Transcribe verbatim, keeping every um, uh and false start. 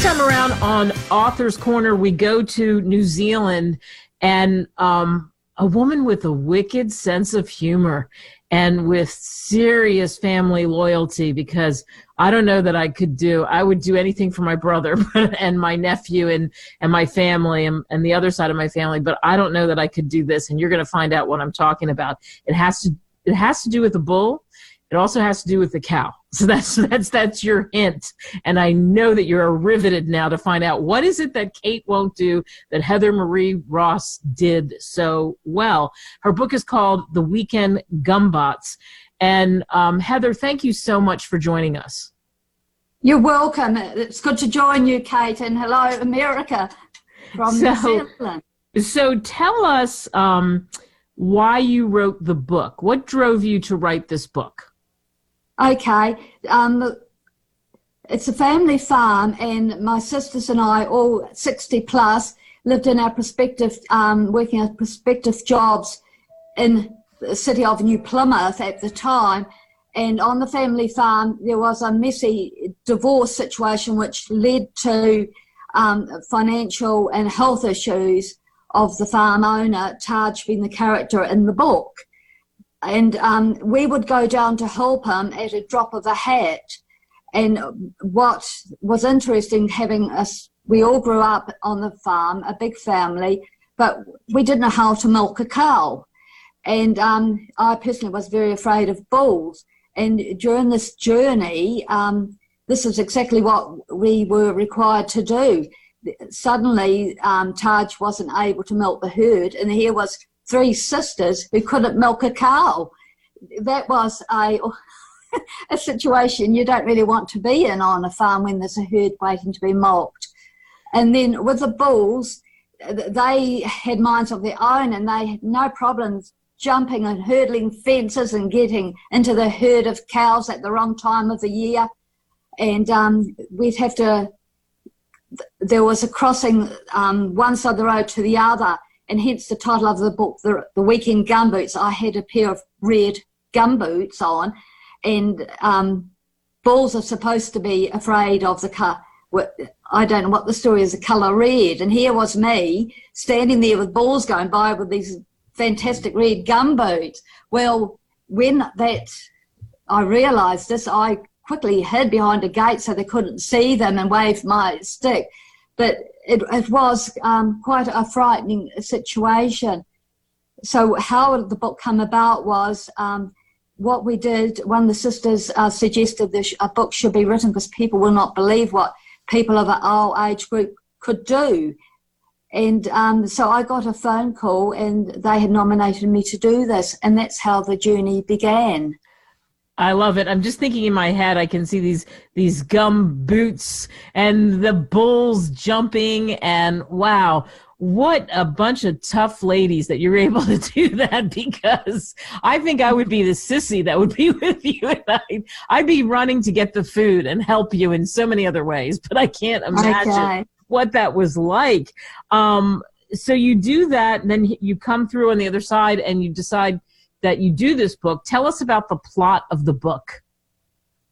time around on Author's Corner, we go to New Zealand, and um, a woman with a wicked sense of humor and with serious family loyalty, because I don't know that I could do, I would do anything for my brother and my nephew and, and my family and, and the other side of my family, but I don't know that I could do this, and you're going to find out what I'm talking about. It has to, it has to do with the bull. It also has to do with the cow. So that's that's that's your hint. And I know that you're riveted now to find out what is it that Kate won't do that Heather Marie Ross did so well. Her book is called The Weekend Gumbots. And um, Heather, thank you so much for joining us. You're welcome. It's good to join you, Kate, and hello, America from so, New Zealand. So tell us um, why you wrote the book. What drove you to write this book? Okay, um, it's a family farm, and my sisters and I, all sixty plus, lived in our prospective, um, working at prospective jobs in the city of New Plymouth at the time. And on the family farm, there was a messy divorce situation which led to um, financial and health issues of the farm owner, Taj being the character in the book. And um, we would go down to help him at a drop of a hat. And what was interesting, having us, we all grew up on the farm, a big family, but we didn't know how to milk a cow. And um, I personally was very afraid of bulls. And during this journey, um, this is exactly what we were required to do. Suddenly, um, Taj wasn't able to milk the herd, and here was three sisters who couldn't milk a cow. That was a, a situation you don't really want to be in on a farm when there's a herd waiting to be milked. And then with the bulls, they had minds of their own, and they had no problems jumping and hurdling fences and getting into the herd of cows at the wrong time of the year. And um, we'd have to, there was a crossing um, one side of the road to the other, and hence the title of the book, The, the Weekend Gumboots. I had a pair of red gumboots on, and um, bulls are supposed to be afraid of the car. I don't know what the story is, the colour red. And here was me standing there with bulls going by with these fantastic red gumboots. Well, when that I realised this, I quickly hid behind a gate so they couldn't see them and waved my stick. But it, it was um, quite a frightening situation. So how the book came about was um, what we did, one of the sisters uh, suggested that a book should be written because people will not believe what people of our age group could do. And um, so I got a phone call, and they had nominated me to do this, and that's how the journey began. I love it. I'm just thinking in my head, I can see these these gum boots and the bulls jumping, and wow, what a bunch of tough ladies that you're able to do that, because I think I would be the sissy that would be with you, and I'd, I'd be running to get the food and help you in so many other ways, but I can't imagine okay. what that was like. Um, so you do that, and then you come through on the other side, and you decide that you do this book. Tell us about the plot of the book.